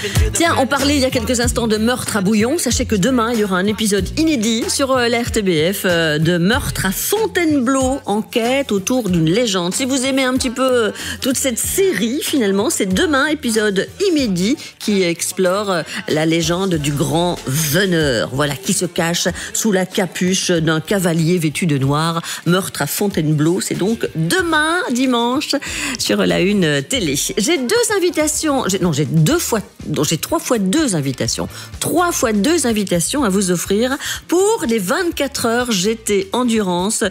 Tiens, on parlait il y a quelques instants de meurtre à Bouillon. Sachez que demain, il y aura un épisode inédit sur la RTBF de meurtre à Fontainebleau, enquête autour d'une légende. Si vous aimez un petit peu toute cette série, finalement, c'est demain, épisode inédit qui explore la légende du grand veneur. Voilà, qui se cache sous la capuche d'un cavalier vêtu de noir. Meurtre à Fontainebleau, c'est donc demain, dimanche, sur la Une télé. J'ai deux invitations, j'ai 3 fois 2 invitations. 3 fois 2 invitations à vous offrir pour les 24 heures GT Endurance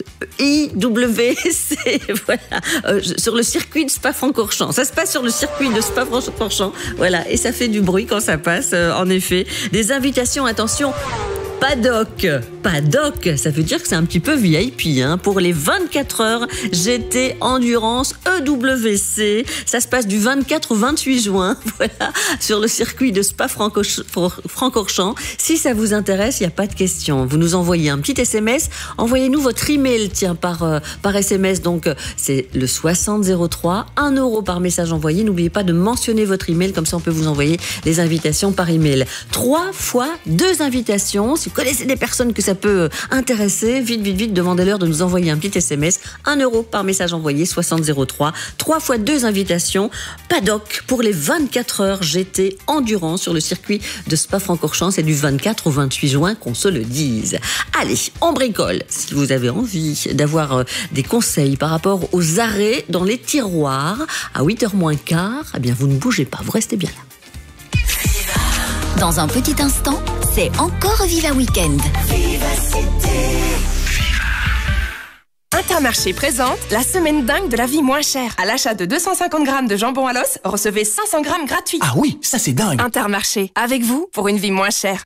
IWC, voilà, sur le circuit de Spa-Francorchamps. Ça se passe sur le circuit de Spa-Francorchamps, voilà, et ça fait du bruit quand ça passe, en effet. Des invitations, attention, paddock, ça veut dire que c'est un petit peu VIP, hein, pour les 24 heures GT Endurance EWC. Ça se passe du 24 au 28 juin, voilà, sur le circuit de Spa-Francorchamps. Si ça vous intéresse, il n'y a pas de question. Vous nous envoyez un petit SMS, envoyez-nous votre email, tiens, par SMS. Donc, c'est le 6003, 1 € par message envoyé. N'oubliez pas de mentionner votre email, comme ça on peut vous envoyer les invitations par email. 3 fois 2 invitations. Si vous connaissez des personnes que ça peut intéresser, vite, demandez-leur de nous envoyer un petit SMS. 1 € par message envoyé, 6003. 3 fois 2 invitations. Paddock pour les 24 heures GT Endurance sur le circuit de Spa-Francorchamps. C'est du 24 au 28 juin, qu'on se le dise. Allez, on bricole. Si vous avez envie d'avoir des conseils par rapport aux arrêts dans les tiroirs à 8h moins quart, eh bien vous ne bougez pas, vous restez bien là. Dans un petit instant, c'est encore Viva Weekend. Intermarché présente la semaine dingue de la vie moins chère. À l'achat de 250 grammes de jambon à l'os, recevez 500 grammes gratuits. Ah oui, ça c'est dingue. Intermarché, avec vous pour une vie moins chère.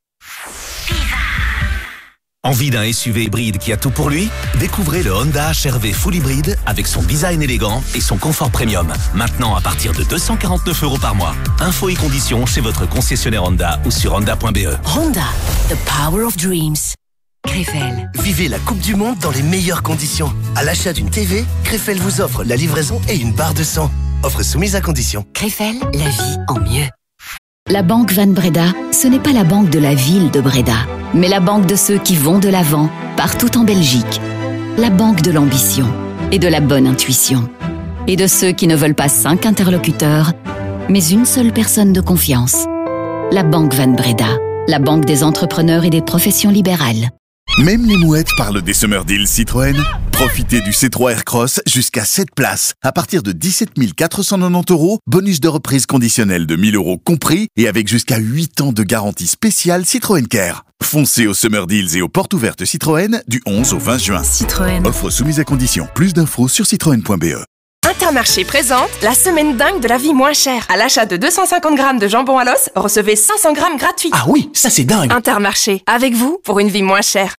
Envie d'un SUV hybride qui a tout pour lui? Découvrez le Honda HR-V Full Hybride avec son design élégant et son confort premium. Maintenant à partir de 249 € par mois. Infos et conditions chez votre concessionnaire Honda ou sur honda.be. Honda, the power of dreams. Krefel. Vivez la Coupe du Monde dans les meilleures conditions. À l'achat d'une TV, Krefel vous offre la livraison et une barre de sang. Offre soumise à condition. Krefel, la vie en mieux. La banque Van Breda, ce n'est pas la banque de la ville de Breda, mais la banque de ceux qui vont de l'avant, partout en Belgique. La banque de l'ambition et de la bonne intuition. Et de ceux qui ne veulent pas 5 interlocuteurs, mais une seule personne de confiance. La banque Van Breda, la banque des entrepreneurs et des professions libérales. Même les mouettes parlent des Summer Deals Citroën. Profitez du C3 Aircross jusqu'à 7 places. À partir de 17 490 €, bonus de reprise conditionnel de 1 000 € compris et avec jusqu'à 8 ans de garantie spéciale Citroën Care. Foncez aux Summer Deals et aux portes ouvertes Citroën du 11 au 20 juin. Citroën. Offre soumise à condition. Plus d'infos sur citroën.be. Intermarché présente la semaine dingue de la vie moins chère. À l'achat de 250 grammes de jambon à l'os, recevez 500 grammes gratuits. Ah oui, ça c'est dingue. Intermarché, avec vous pour une vie moins chère.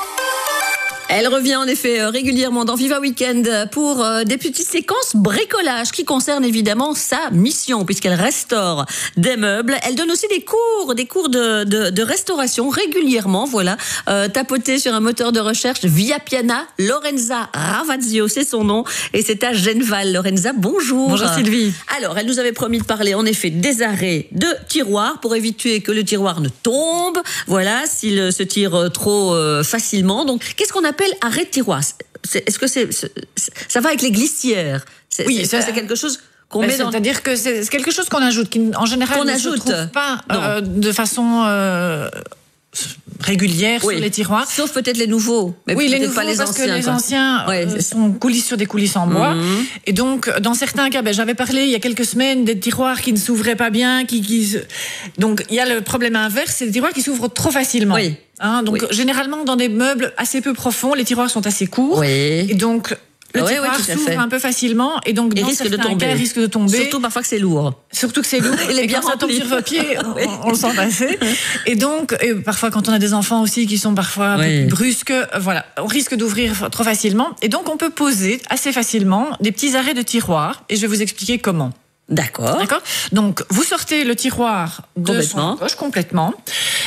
Elle revient en effet régulièrement dans Viva Weekend pour des petites séquences bricolage qui concernent évidemment sa mission puisqu'elle restaure des meubles. Elle donne aussi des cours de restauration régulièrement. Voilà, tapotez sur un moteur de recherche Via Piana. Lorenza Ravazio, c'est son nom et c'est à Genval. Lorenza, bonjour. Bonjour Sylvie. Alors, elle nous avait promis de parler en effet des arrêts de tiroirs pour éviter que le tiroir ne tombe. Voilà, s'il se tire trop facilement. Donc, qu'est-ce qu'on appelle arrêt de tiroir? Est-ce que ça va avec les glissières? Oui, c'est quelque chose qu'on met dans... C'est-à-dire que c'est quelque chose qu'on ajoute, qui en général ne se trouve pas de façon régulière sur les tiroirs. Sauf peut-être les nouveaux. Mais oui, les nouveaux, nouveaux, pas les parce anciens, que les anciens sont coulisses sur des coulisses en bois. Et donc, dans certains cas, j'avais parlé il y a quelques semaines des tiroirs qui ne s'ouvraient pas bien. Donc, il y a le problème inverse, c'est des tiroirs qui s'ouvrent trop facilement. Oui. Généralement, dans des meubles assez peu profonds, les tiroirs sont assez courts. Oui. Et donc... Le tiroir s'ouvre un peu facilement et donc dans certains cas, il risque de tomber. Surtout parfois que c'est lourd. Surtout que c'est lourd. Il est bien quand ça tombe rempli. sur vos pieds, on le sent passer. Et donc, parfois quand on a des enfants aussi qui sont parfois un peu brusques, voilà, on risque d'ouvrir trop facilement. Et donc on peut poser assez facilement des petits arrêts de tiroir et je vais vous expliquer comment. D'accord. Donc, vous sortez le tiroir de son poche complètement.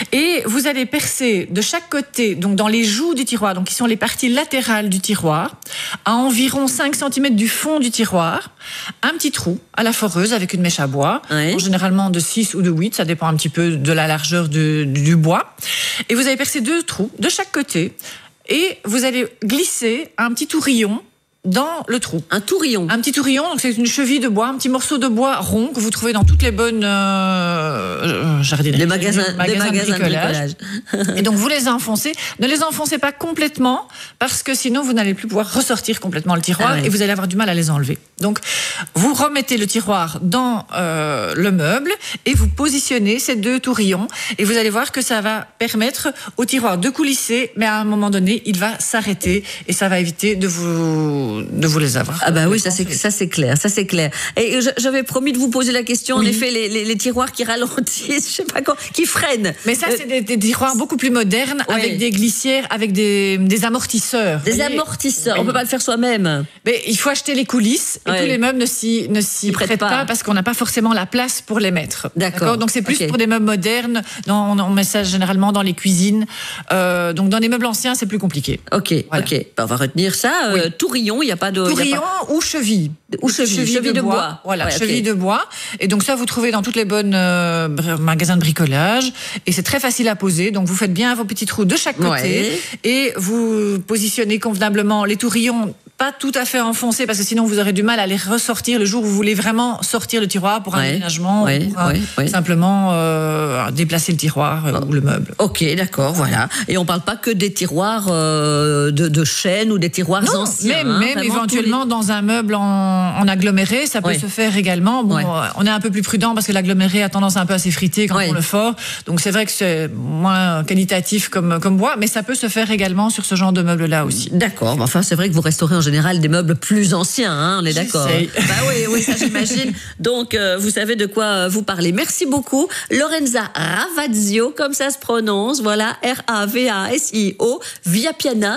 Et vous allez percer de chaque côté, donc dans les joues du tiroir, donc qui sont les parties latérales du tiroir, à environ 5 cm du fond du tiroir, un petit trou à la foreuse avec une mèche à bois, généralement de 6 ou de 8, ça dépend un petit peu de la largeur du bois. Et vous allez percer 2 trous de chaque côté et vous allez glisser un petit tourillon dans le trou. Un tourillon. Un petit tourillon, donc c'est une cheville de bois, un petit morceau de bois rond que vous trouvez dans toutes les bonnes jardineries. Des magasins de bricolage. Et donc vous les enfoncez. Ne les enfoncez pas complètement parce que sinon vous n'allez plus pouvoir ressortir complètement le tiroir et vous allez avoir du mal à les enlever. Donc vous remettez le tiroir dans le meuble et vous positionnez ces 2 tourillons et vous allez voir que ça va permettre au tiroir de coulisser, mais à un moment donné il va s'arrêter et ça va éviter de vous les avoir. Ah bah oui, ça c'est clair, ça c'est clair. Et j'avais promis de vous poser la question, en effet, les tiroirs qui ralentissent, je sais pas quoi, qui freinent. Mais ça c'est des tiroirs beaucoup plus modernes, avec des glissières, avec des amortisseurs. Des amortisseurs, on peut pas le faire soi-même. Mais il faut acheter les coulisses et tous les meubles ne s'y prêtent pas parce qu'on n'a pas forcément la place pour les mettre. D'accord. Donc c'est plus pour des meubles modernes, on met ça généralement dans les cuisines. Donc dans les meubles anciens, c'est plus compliqué. Ok. On va retenir ça. Tourillon, il n'y a pas de... Tourillon ou cheville. Cheville de bois. Voilà, cheville de bois. Et donc ça, vous trouvez dans toutes les bonnes magasins de bricolage. Et c'est très facile à poser. Donc vous faites bien vos petits trous de chaque côté. Et vous positionnez convenablement les tourillons, pas tout à fait enfoncés, parce que sinon vous aurez du mal à les ressortir le jour où vous voulez vraiment sortir le tiroir pour un aménagement ou pour simplement déplacer le tiroir ou le meuble. Ok, d'accord, voilà. Et on ne parle pas que des tiroirs de chêne ou des tiroirs anciens. Même éventuellement dans un meuble en aggloméré, ça peut se faire également. Bon, on est un peu plus prudent parce que l'aggloméré a tendance un peu à s'effriter quand on le fort. Donc c'est vrai que c'est moins qualitatif comme bois, mais ça peut se faire également sur ce genre de meubles-là aussi. D'accord. Enfin, c'est vrai que vous restaurez en général des meubles plus anciens, on est d'accord. Bah oui, ça j'imagine. Donc vous savez de quoi vous parlez. Merci beaucoup, Lorenza Ravazio, comme ça se prononce. Voilà, Ravasio, Via Piana.